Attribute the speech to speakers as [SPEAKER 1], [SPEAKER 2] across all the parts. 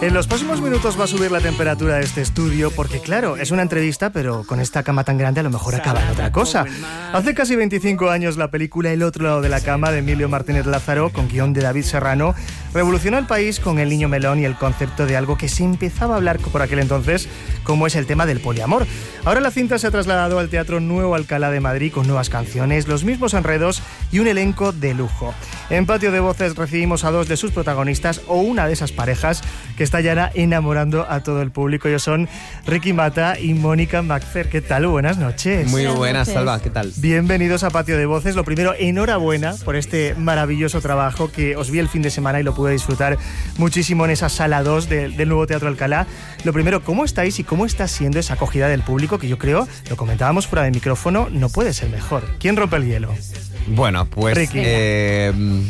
[SPEAKER 1] En los próximos minutos va a subir la temperatura de este estudio porque, claro, es una entrevista, pero con esta cama tan grande a lo mejor acaba en otra cosa. Hace casi 25 años la película El otro lado de la cama de Emilio Martínez Lázaro, con guión de David Serrano, revolucionó el país con El niño melón y el concepto de algo que se empezaba a hablar por aquel entonces, como es el tema del poliamor. Ahora la cinta se ha trasladado al Teatro Nuevo Alcalá de Madrid con nuevas canciones, los mismos enredos y un elenco de lujo. En Patio de Voces recibimos a dos de sus protagonistas o una de esas parejas que está ya enamorando a todo el público. Ellos son Ricky Mata y Mónica Macfer. ¿Qué tal? Buenas noches.
[SPEAKER 2] Muy buenas, Salva. ¿Qué tal?
[SPEAKER 1] Bienvenidos a Patio de Voces. Lo primero, enhorabuena por este maravilloso trabajo que os vi el fin de semana y lo pude disfrutar muchísimo en esa sala 2 del Nuevo Teatro Alcalá. Lo primero, ¿cómo estáis y cómo está siendo esa acogida del público? Que yo creo, lo comentábamos fuera de micrófono, no puede ser mejor. ¿Quién rompe el hielo?
[SPEAKER 2] Bueno, pues...
[SPEAKER 1] Ricky.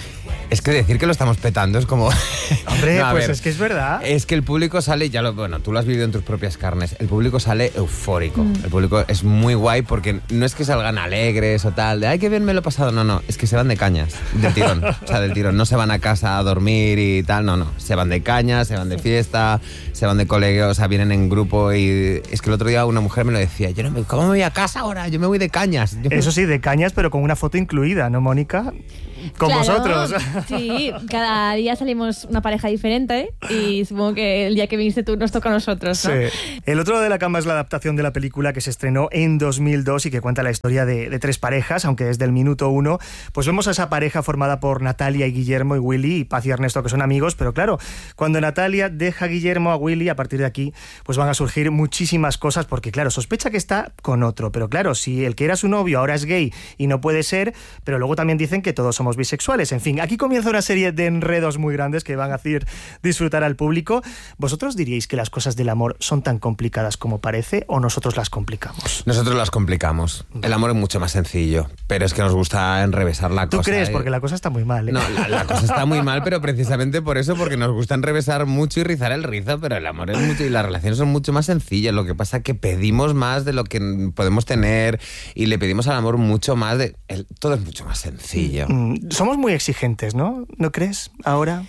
[SPEAKER 2] Es que decir que lo estamos petando es como...
[SPEAKER 1] Hombre, no, pues ver, es que es verdad.
[SPEAKER 2] Es que el público sale, bueno, tú lo has vivido en tus propias carnes, el público sale eufórico. El público es muy guay porque no es que salgan alegres o tal, de ¡ay, qué bien me lo he pasado! No, es que se van de cañas, del tirón. O sea, del tirón. No se van a casa a dormir y tal, no. Se van de cañas, se van de fiesta, se van de colegio, o sea, vienen en grupo y... Es que el otro día una mujer me lo decía, ¿cómo me voy a casa ahora? Yo me voy de cañas.
[SPEAKER 1] Eso sí, de cañas, pero con una foto incluida, ¿no, Mónica? Con vosotros.
[SPEAKER 3] Sí, cada día salimos una pareja diferente y supongo que el día que viniste tú nos toca a nosotros, ¿no?
[SPEAKER 1] Sí. El otro lado de la cama es la adaptación de la película que se estrenó en 2002 y que cuenta la historia de tres parejas, aunque desde el minuto 1 pues vemos a esa pareja formada por Natalia y Guillermo y Willy y Paz y Ernesto, que son amigos, pero claro, cuando Natalia deja a Guillermo a Willy, a partir de aquí pues van a surgir muchísimas cosas porque claro, sospecha que está con otro, pero claro, si el que era su novio ahora es gay y no puede ser, pero luego también dicen que todos somos bisexuales. En fin, aquí comienza una serie de enredos muy grandes que van a hacer disfrutar al público. ¿Vosotros diríais que las cosas del amor son tan complicadas como parece o nosotros las complicamos?
[SPEAKER 2] Nosotros las complicamos. El amor es mucho más sencillo, pero es que nos gusta enrevesar la cosa.
[SPEAKER 1] ¿Tú crees? Porque la cosa está muy mal, ¿eh?
[SPEAKER 2] No, la cosa está muy mal, pero precisamente por eso, porque nos gusta enrevesar mucho y rizar el rizo, pero el amor es mucho y las relaciones son mucho más sencillas. Lo que pasa es que pedimos más de lo que podemos tener y le pedimos al amor mucho más todo es mucho más sencillo.
[SPEAKER 1] Somos muy exigentes, ¿no? ¿No crees? Ahora,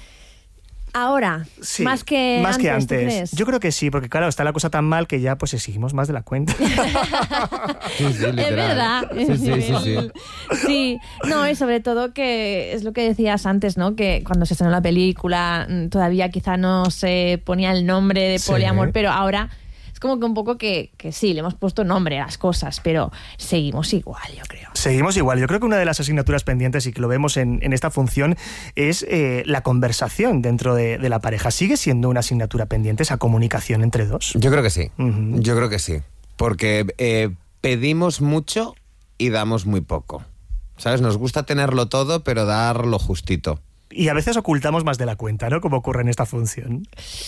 [SPEAKER 3] sí, más que antes. ¿Tú crees?
[SPEAKER 1] Yo creo que sí, porque claro, está la cosa tan mal que ya pues exigimos más de la cuenta.
[SPEAKER 2] Sí, literal.
[SPEAKER 3] Es verdad.
[SPEAKER 2] Sí.
[SPEAKER 3] Sí, no, y sobre todo que es lo que decías antes, ¿no? Que cuando se estrenó la película todavía quizá no se ponía el nombre de poliamor, pero ahora... como que un poco que sí, le hemos puesto nombre a las cosas, pero seguimos igual, yo creo.
[SPEAKER 1] Seguimos igual. Yo creo que una de las asignaturas pendientes, y que lo vemos en esta función, es la conversación dentro de la pareja. ¿Sigue siendo una asignatura pendiente esa comunicación entre dos?
[SPEAKER 2] Yo creo que sí. Yo creo que sí. Porque pedimos mucho y damos muy poco. ¿Sabes? Nos gusta tenerlo todo, pero dar lo justito.
[SPEAKER 1] Y a veces ocultamos más de la cuenta, ¿no? Como ocurre en esta función.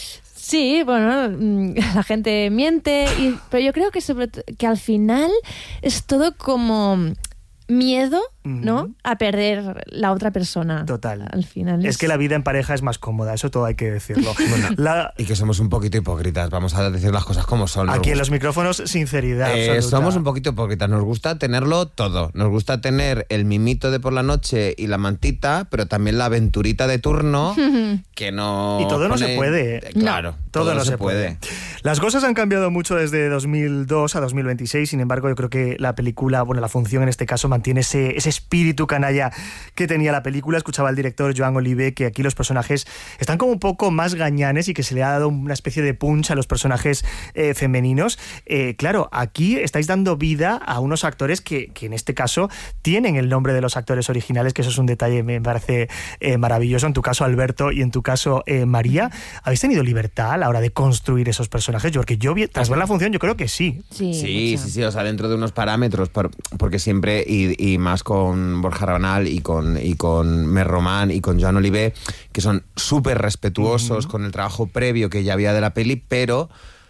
[SPEAKER 3] Sí, bueno, la gente miente, pero yo creo que al final es todo como miedo, ¿no? A perder la otra persona.
[SPEAKER 1] Total.
[SPEAKER 3] Al final
[SPEAKER 1] es que la vida en pareja es más cómoda, eso todo hay que decirlo.
[SPEAKER 2] Bueno, y que somos un poquito hipócritas, vamos a decir las cosas como son.
[SPEAKER 1] Aquí en los micrófonos, sinceridad absoluta.
[SPEAKER 2] Somos un poquito hipócritas, nos gusta tenerlo todo. Nos gusta tener el mimito de por la noche y la mantita, pero también la aventurita de turno, que no...
[SPEAKER 1] Y todo no se puede.
[SPEAKER 2] Claro,
[SPEAKER 1] no, todo no se puede. Las cosas han cambiado mucho desde 2002 a 2026, sin embargo yo creo que la película, bueno, la función en este caso mantiene ese espíritu canalla que tenía la película. Escuchaba al director Joan Oliver que aquí los personajes están como un poco más gañanes y que se le ha dado una especie de punch a los personajes femeninos. Claro, aquí estáis dando vida a unos actores que en este caso tienen el nombre de los actores originales, que eso es un detalle, me parece maravilloso. En tu caso, Alberto, y en tu caso, María, ¿habéis tenido libertad a la hora de construir esos personajes? Porque yo, tras ver la función, yo creo que sí.
[SPEAKER 2] Sí, o sea, dentro de unos parámetros, porque siempre, y más con Borja Rabanal y con Mer Román y con Joan Oliver, que son súper respetuosos con el trabajo previo que ya había de la peli, pero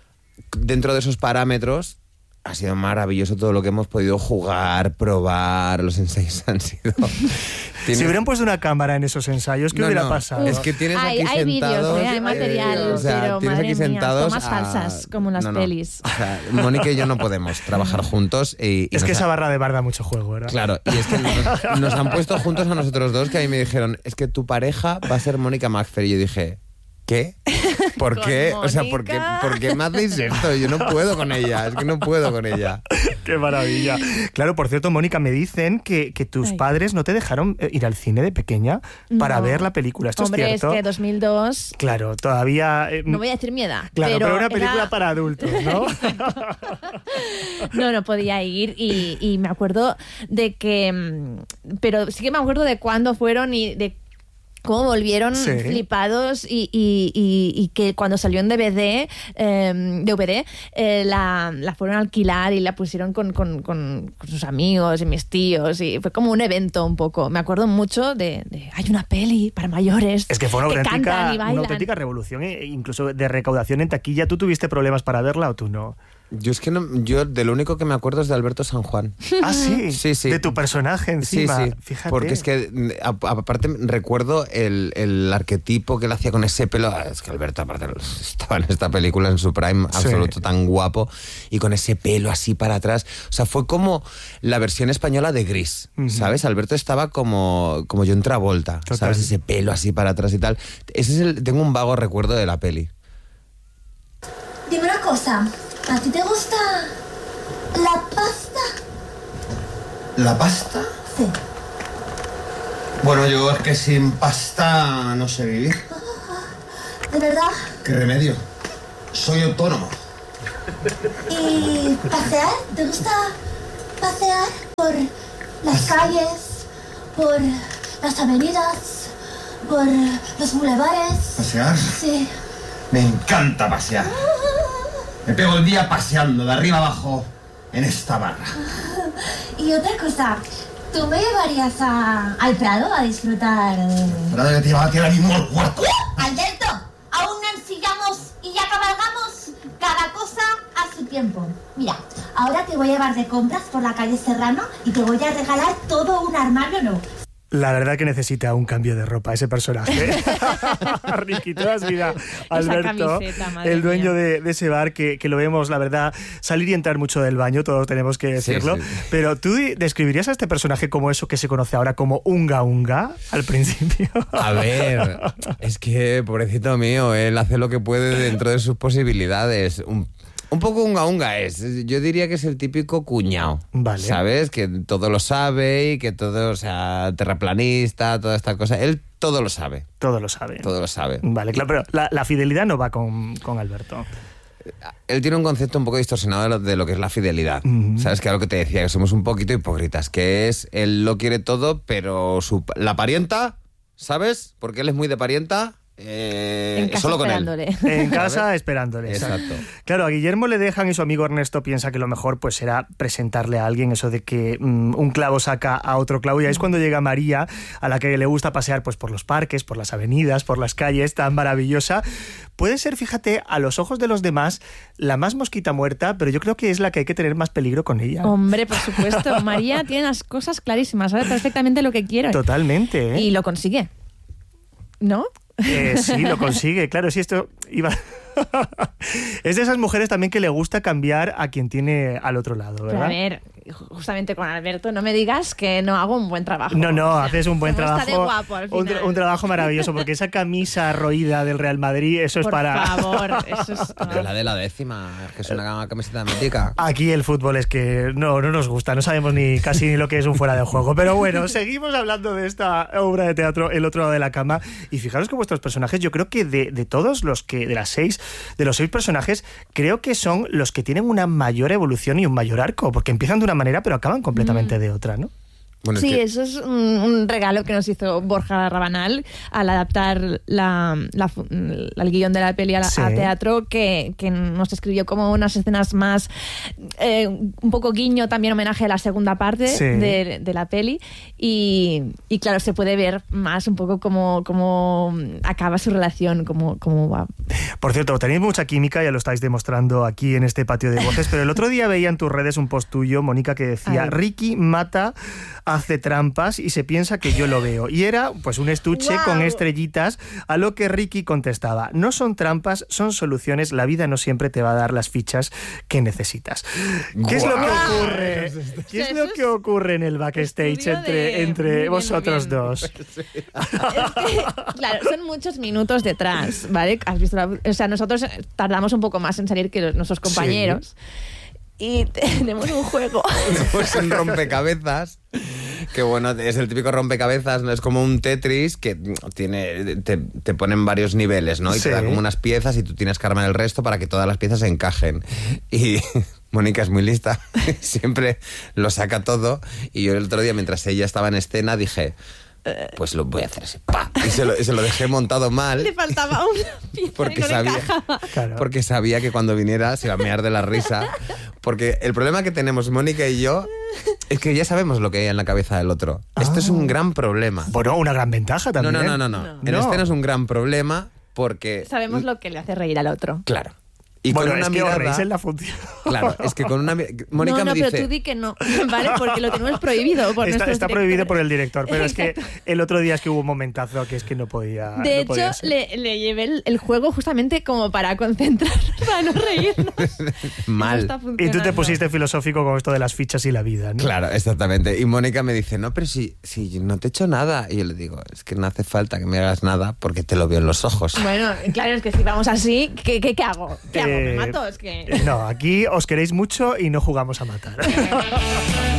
[SPEAKER 2] dentro de esos parámetros ha sido maravilloso todo lo que hemos podido jugar, probar, los ensayos han sido...
[SPEAKER 1] Si hubieran puesto una cámara en esos ensayos, ¿qué hubiera pasado?
[SPEAKER 2] Es que tienes aquí
[SPEAKER 3] hay
[SPEAKER 2] sentados...
[SPEAKER 3] vídeos, hay material,
[SPEAKER 2] o sea,
[SPEAKER 3] pero
[SPEAKER 2] tienes
[SPEAKER 3] madre
[SPEAKER 2] aquí
[SPEAKER 3] mía,
[SPEAKER 2] sentados
[SPEAKER 3] tomas falsas, como en las pelis.
[SPEAKER 2] O sea, Mónica y yo no podemos trabajar juntos y
[SPEAKER 1] es que esa barra de bar da mucho juego, ¿verdad?
[SPEAKER 2] Claro, y es que nos han puesto juntos a nosotros dos, que a mí me dijeron, es que tu pareja va a ser Mónica Macfer, y yo dije... ¿Qué? ¿Por qué?
[SPEAKER 3] Con
[SPEAKER 2] O sea,
[SPEAKER 3] Mónica.
[SPEAKER 2] ¿por qué me hacéis esto? Yo no puedo con ella, es que no puedo con ella.
[SPEAKER 1] ¡Qué maravilla! Claro, por cierto, Mónica, me dicen que tus padres no te dejaron ir al cine de pequeña para
[SPEAKER 3] No.
[SPEAKER 1] ver la película. ¿Esto
[SPEAKER 3] Hombre,
[SPEAKER 1] es cierto?
[SPEAKER 3] es que 2002...
[SPEAKER 1] Claro, todavía...
[SPEAKER 3] No voy a decir mi edad.
[SPEAKER 1] Claro, pero una
[SPEAKER 3] era-
[SPEAKER 1] película para adultos, ¿no?
[SPEAKER 3] No podía ir y me acuerdo de que... Pero sí que me acuerdo de cuándo fueron y de cómo volvieron
[SPEAKER 1] Sí.
[SPEAKER 3] flipados y que cuando salió en DVD, la fueron a alquilar y la pusieron con sus amigos y mis tíos y fue como un evento un poco. Me acuerdo mucho de hay una peli para mayores
[SPEAKER 1] Es que fue una
[SPEAKER 3] cantan y bailan.
[SPEAKER 1] auténtica revolución, incluso de recaudación en taquilla. ¿Tú tuviste problemas para verla o tú no?
[SPEAKER 2] Yo es que no, yo de lo único que me acuerdo es de Alberto San Juan.
[SPEAKER 1] Ah, sí,
[SPEAKER 2] Sí.
[SPEAKER 1] de tu personaje encima.
[SPEAKER 2] Sí, sí.
[SPEAKER 1] Fíjate.
[SPEAKER 2] Porque es que, aparte, recuerdo el arquetipo que él hacía con ese pelo. Es que Alberto, aparte, estaba en esta película en su prime
[SPEAKER 1] Sí.
[SPEAKER 2] absoluto, tan guapo, y con ese pelo así para atrás. O sea, fue como la versión española de Gris, ¿sabes? Alberto estaba como John Travolta,
[SPEAKER 1] Total.
[SPEAKER 2] ¿sabes? Ese pelo así para atrás y tal. Tengo un vago recuerdo de la peli.
[SPEAKER 4] Dime una cosa, ¿a ti te gusta la pasta?
[SPEAKER 5] ¿La pasta?
[SPEAKER 4] Sí.
[SPEAKER 5] Bueno, yo es que sin pasta no sé vivir.
[SPEAKER 4] ¿De verdad?
[SPEAKER 5] ¿Qué remedio? Soy autónomo.
[SPEAKER 4] ¿Y pasear? ¿Te gusta pasear por las calles, por las avenidas, por los bulevares?
[SPEAKER 5] ¿Pasear?
[SPEAKER 4] Sí.
[SPEAKER 5] Me encanta pasear. Me pego el día paseando de arriba abajo en esta barra.
[SPEAKER 4] Y otra cosa, ¿tú me llevarías al Prado a disfrutar?
[SPEAKER 5] Ahora que te lleva a ti ahora mismo al cuarto.
[SPEAKER 4] Alberto, aún no ensillamos y ya cabalgamos cada cosa a su tiempo. Mira, ahora te voy a llevar de compras por la calle Serrano y te voy a regalar todo un armario nuevo.
[SPEAKER 1] La verdad que necesita un cambio de ropa ese personaje. Ricky, tú has vida Alberto,
[SPEAKER 3] camiseta, madre
[SPEAKER 1] el dueño
[SPEAKER 3] mía.
[SPEAKER 1] de ese bar que lo vemos, la verdad, salir y entrar mucho del baño, todos tenemos que decirlo.
[SPEAKER 2] sí.
[SPEAKER 1] Pero ¿tú describirías a este personaje como eso que se conoce ahora como Unga Unga al principio?
[SPEAKER 2] A ver, es que, pobrecito mío, él hace lo que puede dentro de sus posibilidades. Un poco unga es. Yo diría que es el típico cuñado.
[SPEAKER 1] Vale.
[SPEAKER 2] ¿Sabes? Que todo lo sabe y que todo, o sea, terraplanista, toda esta cosa. Él todo lo sabe.
[SPEAKER 1] Todo lo sabe.
[SPEAKER 2] Todo lo sabe.
[SPEAKER 1] Vale, claro, pero la fidelidad no va con Alberto.
[SPEAKER 2] Él tiene un concepto un poco distorsionado de lo que es la fidelidad. ¿Sabes? Que es lo que te decía, que somos un poquito hipócritas. Que es, él lo quiere todo, pero la parienta, ¿sabes? Porque él es muy de parienta.
[SPEAKER 3] En casa
[SPEAKER 2] solo con él.
[SPEAKER 3] esperándole.
[SPEAKER 1] En casa esperándole.
[SPEAKER 2] Exacto.
[SPEAKER 1] Claro, a Guillermo le dejan y su amigo Ernesto piensa que lo mejor pues será presentarle a alguien eso de que un clavo saca a otro clavo, y ahí es cuando llega María, a la que le gusta pasear pues por los parques, por las avenidas, por las calles, tan maravillosa. Puede ser, fíjate, a los ojos de los demás la más mosquita muerta, pero yo creo que es la que hay que tener más peligro con ella.
[SPEAKER 3] Hombre, por supuesto. María tiene las cosas clarísimas, sabe perfectamente lo que quiere.
[SPEAKER 1] Totalmente, ¿eh?
[SPEAKER 3] Y lo consigue. ¿No?
[SPEAKER 1] Sí, lo consigue, claro, si esto iba... Es de esas mujeres también que le gusta cambiar a quien tiene al otro lado,
[SPEAKER 3] Pero
[SPEAKER 1] ¿verdad?
[SPEAKER 3] a ver, justamente con Alberto, no me digas que no hago un buen trabajo.
[SPEAKER 1] No,
[SPEAKER 3] O sea,
[SPEAKER 1] haces un buen
[SPEAKER 3] como
[SPEAKER 1] trabajo.
[SPEAKER 3] Está de guapo al final.
[SPEAKER 1] Un trabajo maravilloso, porque esa camisa roída del Real Madrid, eso es
[SPEAKER 3] Por
[SPEAKER 1] para...
[SPEAKER 3] favor, eso es...
[SPEAKER 2] Es la de la décima, es que es una camiseta mítica.
[SPEAKER 1] Aquí el fútbol es que no nos gusta, no sabemos ni casi ni lo que es un fuera de juego. Pero bueno, seguimos hablando de esta obra de teatro, El otro lado de la cama. Y fijaros que vuestros personajes, yo creo que de todos los que, de los seis personajes, creo que son los que tienen una mayor evolución y un mayor arco, porque empiezan de una manera pero acaban completamente de otra, ¿no?
[SPEAKER 2] Bueno,
[SPEAKER 3] Sí,
[SPEAKER 2] es que-
[SPEAKER 3] eso es un regalo que nos hizo Borja Rabanal al adaptar el guión de la peli a
[SPEAKER 1] Sí.
[SPEAKER 3] teatro, que nos escribió como unas escenas más, un poco guiño, también homenaje a la segunda parte
[SPEAKER 1] Sí.
[SPEAKER 3] de la peli. Y claro, se puede ver más un poco cómo acaba su relación, cómo va.
[SPEAKER 1] Por cierto, tenéis mucha química, ya lo estáis demostrando aquí en este patio de voces, pero el otro día veía en tus redes un post tuyo, Mónica, que decía:
[SPEAKER 3] Ay.
[SPEAKER 1] Ricky mata a hace trampas y se piensa que yo lo veo. Y era pues un estuche con estrellitas, a lo que Ricky contestaba: no son trampas, son soluciones, la vida no siempre te va a dar las fichas que necesitas. ¿Qué es lo que ocurre? ¿Qué es lo que ocurre en el backstage entre vosotros dos?
[SPEAKER 3] Es que, claro, son muchos minutos detrás, ¿vale? ¿Has visto o sea, nosotros tardamos un poco más en salir que nuestros compañeros. Y tenemos un juego.
[SPEAKER 2] Pues un rompecabezas. Que bueno, es el típico rompecabezas, ¿no? Es como un Tetris que te ponen varios niveles, ¿no? Y te da como unas piezas y tú tienes que armar el resto para que todas las piezas encajen. Y Mónica es muy lista, siempre lo saca todo. Y yo el otro día, mientras ella estaba en escena, dije: pues lo voy a hacer así, ¡pa! Y se lo dejé montado mal.
[SPEAKER 3] Le faltaba una pieza
[SPEAKER 2] porque
[SPEAKER 3] y no
[SPEAKER 2] sabía,
[SPEAKER 3] le encajaba.
[SPEAKER 1] Claro.
[SPEAKER 2] Porque sabía que cuando viniera se iba a mear de la risa. Porque el problema que tenemos Mónica y yo es que ya sabemos lo que hay en la cabeza del otro. Esto es un gran problema.
[SPEAKER 1] Bueno, una gran ventaja también.
[SPEAKER 2] No. En escena es un gran problema porque...
[SPEAKER 3] Sabemos lo que le hace reír al otro.
[SPEAKER 2] Claro. Y
[SPEAKER 1] bueno,
[SPEAKER 2] con una
[SPEAKER 1] es que
[SPEAKER 2] mirada...
[SPEAKER 1] os reís en la función.
[SPEAKER 2] Claro, es que con una Mónica me dice...
[SPEAKER 3] pero tú di que no, ¿vale? Porque lo tenemos prohibido por
[SPEAKER 1] Está prohibido por el director, pero
[SPEAKER 3] Exacto.
[SPEAKER 1] es que el otro día es que hubo un momentazo que es que no podía.
[SPEAKER 3] De
[SPEAKER 1] no podía
[SPEAKER 3] hecho,
[SPEAKER 1] ser.
[SPEAKER 3] le llevé el juego justamente como para concentrarnos, para no reírnos.
[SPEAKER 2] Mal.
[SPEAKER 3] No está
[SPEAKER 1] Y tú te
[SPEAKER 3] funcionando.
[SPEAKER 1] pusiste filosófico con esto de las fichas y la vida, ¿no?
[SPEAKER 2] Claro, exactamente. Y Mónica me dice: no, pero si no te he hecho nada. Y yo le digo: es que no hace falta que me hagas nada porque te lo veo en los ojos.
[SPEAKER 3] Bueno, claro, es que si vamos así, ¿qué hago? ¿Qué hago? ¿Me mato? Es que...
[SPEAKER 1] No, aquí os queréis mucho y no jugamos a matar.